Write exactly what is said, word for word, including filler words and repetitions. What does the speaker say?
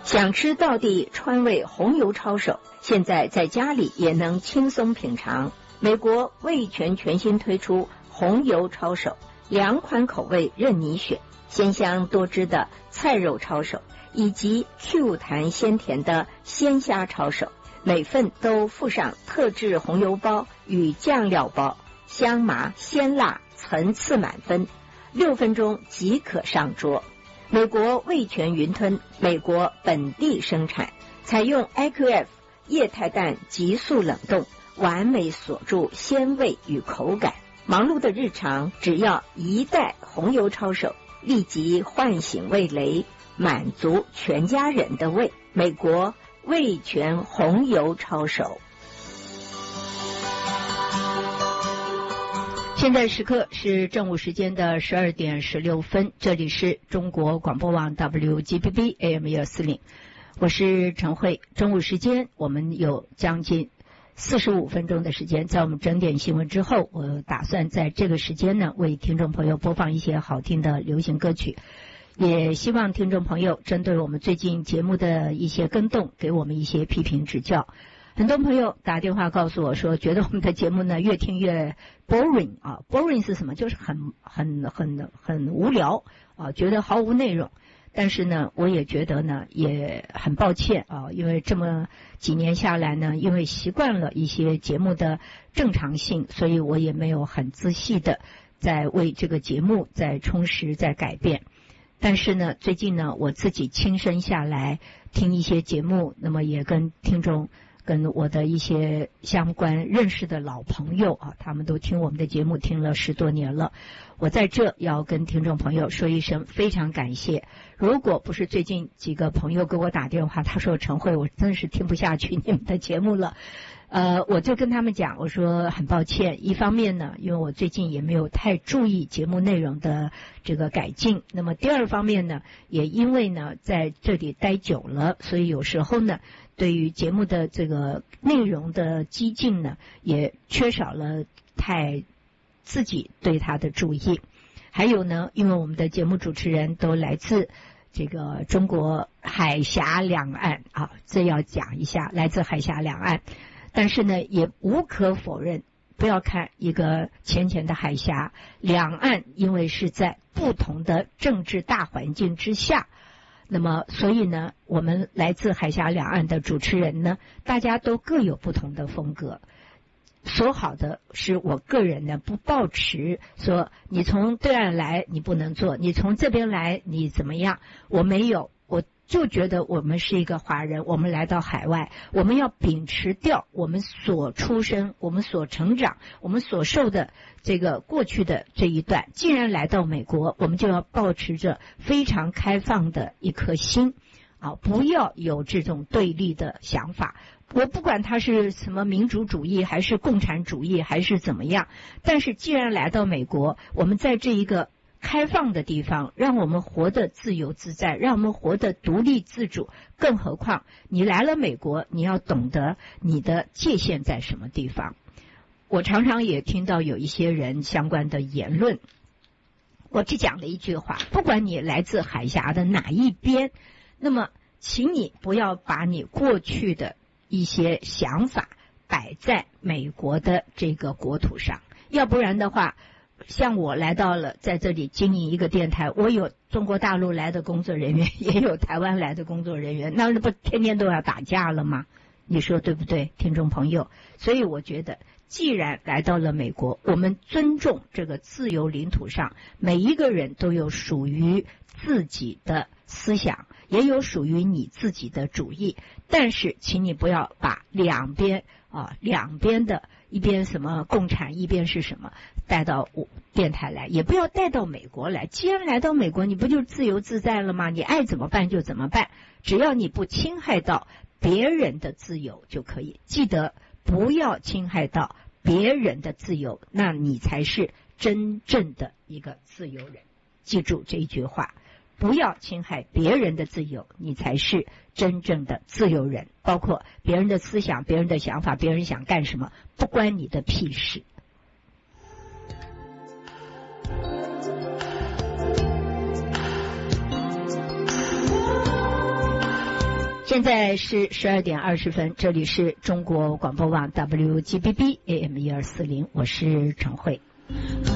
想吃道地川味红油抄手，现在在家里也能轻松品尝。美国味全全新推出红油抄手，两款口味任你选，鲜香多汁的菜肉抄手，以及 Q 弹鲜甜的鲜虾抄手，每份都附上特制红油包与酱料包，香麻鲜辣，层次满分，六分钟即可上桌。美国味全云吞，美国本地生产，采用 I Q F 液态氮急速冷冻，完美锁住鲜味与口感。忙碌的日常，只要一袋红油抄手，立即唤醒味蕾，满足全家人的胃。美国味全红油抄手。现在时刻是正午时间的十二点十六分，这里是中国广播网 W G B B A M 一二四零，我是陈慧。中午时间我们有将近四十五分钟的时间，在我们整点新闻之后，我打算在这个时间呢，为听众朋友播放一些好听的流行歌曲，也希望听众朋友针对我们最近节目的一些更动，给我们一些批评指教。很多朋友打电话告诉我说，觉得我们的节目呢越听越 boring 啊 ，boring 是什么？就是很很很很无聊啊，觉得毫无内容。但是呢，我也觉得呢也很抱歉啊，因为这么几年下来呢，因为习惯了一些节目的正常性，所以我也没有很仔细的在为这个节目在充实在改变。但是呢，最近呢，我自己亲身下来听一些节目，那么也跟听众。跟我的一些相关认识的老朋友啊，他们都听我们的节目听了十多年了。我在这要跟听众朋友说一声非常感谢。如果不是最近几个朋友给我打电话，他说陈慧，我真是听不下去你们的节目了。呃，我就跟他们讲，我说很抱歉。一方面呢，因为我最近也没有太注意节目内容的这个改进。那么第二方面呢，也因为呢在这里待久了，所以有时候呢，对于节目的这个内容的激进呢，也缺少了太自己对它的注意。还有呢，因为我们的节目主持人都来自这个中国海峡两岸啊，这要讲一下，来自海峡两岸。但是呢，也无可否认，不要看一个浅浅的海峡，两岸因为是在不同的政治大环境之下，那么所以呢，我们来自海峡两岸的主持人呢，大家都各有不同的风格。说好的是我个人呢，不抱持说你从对岸来你不能做，你从这边来你怎么样，我没有，我就觉得我们是一个华人，我们来到海外，我们要秉持掉我们所出生，我们所成长，我们所受的这个过去的这一段。既然来到美国，我们就要抱持着非常开放的一颗心啊，不要有这种对立的想法。我不管它是什么民主主义还是共产主义还是怎么样，但是既然来到美国，我们在这一个开放的地方，让我们活得自由自在，让我们活得独立自主。更何况你来了美国，你要懂得你的界限在什么地方。我常常也听到有一些人相关的言论，我只讲了一句话，不管你来自海峡的哪一边，那么请你不要把你过去的一些想法摆在美国的这个国土上，要不然的话，像我来到了在这里经营一个电台，我有中国大陆来的工作人员，也有台湾来的工作人员，那不天天都要打架了吗？你说对不对，听众朋友？所以我觉得既然来到了美国，我们尊重这个自由领土上每一个人都有属于自己的思想，也有属于你自己的主义，但是请你不要把两边啊两边的一边什么共产，一边是什么带到电台来，也不要带到美国来。既然来到美国，你不就自由自在了吗？你爱怎么办就怎么办，只要你不侵害到别人的自由就可以。记得不要侵害到别人的自由，那你才是真正的一个自由人。记住这一句话，不要侵害别人的自由，你才是真正的自由人。包括别人的思想，别人的想法，别人想干什么，不关你的屁事。 现在是十二点二十分，这里是中国广播网 W G B B A M 一二四零，我是陈慧。